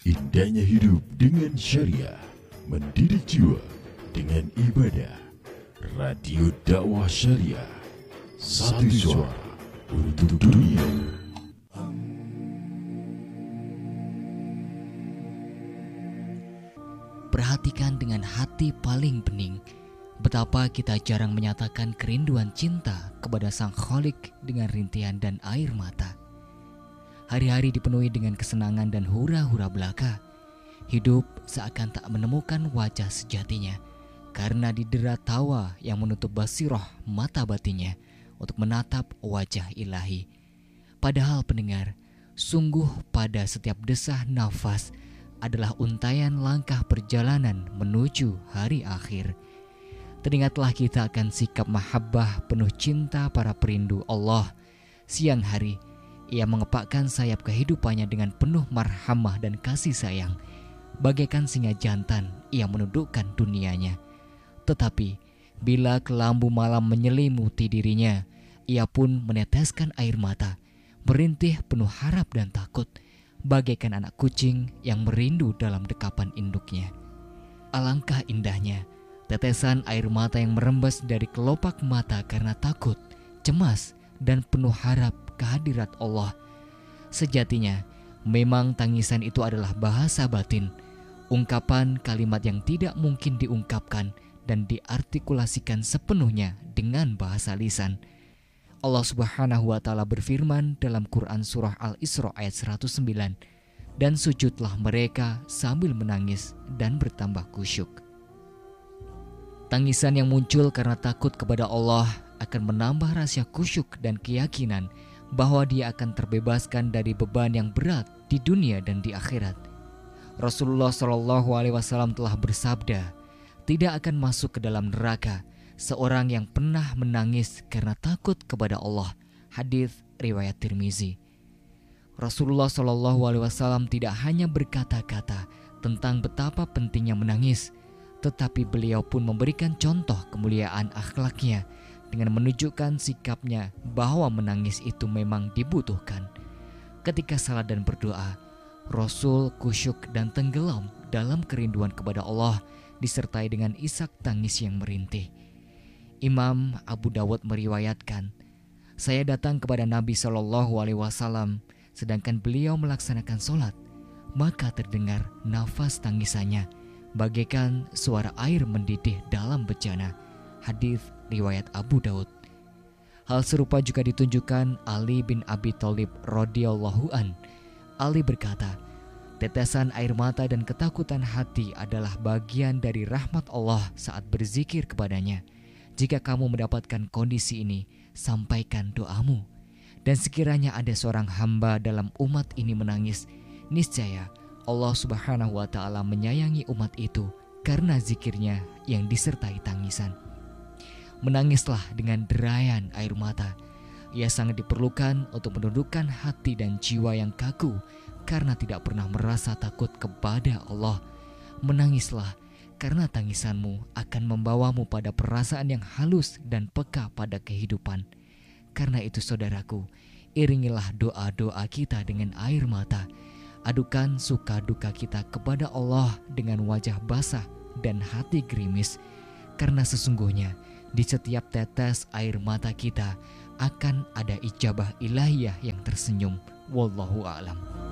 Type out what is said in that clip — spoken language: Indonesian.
Indahnya hidup dengan syariah, mendidik jiwa dengan ibadah. Radio dakwah syariah, satu suara untuk dunia. Perhatikan dengan hati paling bening betapa kita jarang menyatakan kerinduan cinta kepada Sang Khalik dengan rintihan dan air mata. Hari-hari dipenuhi dengan kesenangan dan hura-hura belaka. Hidup seakan tak menemukan wajah sejatinya karena didera tawa yang menutup basirah mata batinnya untuk menatap wajah ilahi. Padahal pendengar, sungguh pada setiap desah nafas adalah untaian langkah perjalanan menuju hari akhir. Teringatlah kita akan sikap mahabbah penuh cinta para perindu Allah. Siang hari, ia mengepakkan sayap kehidupannya dengan penuh marhamah dan kasih sayang. Bagaikan singa jantan, ia menundukkan dunianya. Tetapi, bila kelambu malam menyelimuti dirinya, ia pun meneteskan air mata, merintih penuh harap dan takut, bagaikan anak kucing yang merindu dalam dekapan induknya. Alangkah indahnya tetesan air mata yang merembes dari kelopak mata karena takut, cemas, dan penuh harap kehadirat Allah. Sejatinya, memang tangisan itu adalah bahasa batin, ungkapan kalimat yang tidak mungkin diungkapkan dan diartikulasikan sepenuhnya dengan bahasa lisan. Allah Subhanahu wa Ta'ala berfirman dalam Quran Surah Al-Isra ayat 109, "Dan sujudlah mereka sambil menangis dan bertambah kusyuk." Tangisan yang muncul karena takut kepada Allah akan menambah rasa kusyuk dan keyakinan bahwa dia akan terbebaskan dari beban yang berat di dunia dan di akhirat. Rasulullah SAW telah bersabda, "Tidak akan masuk ke dalam neraka seorang yang pernah menangis karena takut kepada Allah." Hadis riwayat Tirmizi. Rasulullah SAW tidak hanya berkata-kata tentang betapa pentingnya menangis, tetapi beliau pun memberikan contoh kemuliaan akhlaknya dengan menunjukkan sikapnya bahwa menangis itu memang dibutuhkan. Ketika salat dan berdoa, Rasul kusyuk dan tenggelam dalam kerinduan kepada Allah disertai dengan isak tangis yang merintih. Imam Abu Dawud meriwayatkan, "Saya datang kepada Nabi SAW sedangkan beliau melaksanakan sholat, maka terdengar nafas tangisannya bagaikan suara air mendidih dalam bejana." Hadis riwayat Abu Daud. Hal serupa juga ditunjukkan Ali bin Abi Thalib radhiyallahu an. Ali berkata, "Tetesan air mata dan ketakutan hati adalah bagian dari rahmat Allah saat berzikir kepadanya. Jika kamu mendapatkan kondisi ini, sampaikan doamu. Dan sekiranya ada seorang hamba dalam umat ini menangis, niscaya Allah Subhanahu wa Ta'ala menyayangi umat itu karena zikirnya yang disertai tangisan." Menangislah dengan derayan air mata. Ia sangat diperlukan untuk menundukkan hati dan jiwa yang kaku karena tidak pernah merasa takut kepada Allah. Menangislah karena tangisanmu akan membawamu pada perasaan yang halus dan peka pada kehidupan. Karena itu saudaraku, iringilah doa-doa kita dengan air mata. Adukan suka duka kita kepada Allah dengan wajah basah dan hati gerimis. Karena sesungguhnya di setiap tetes air mata kita akan ada ijabah ilahiyah yang tersenyum. Wallahu a'lam.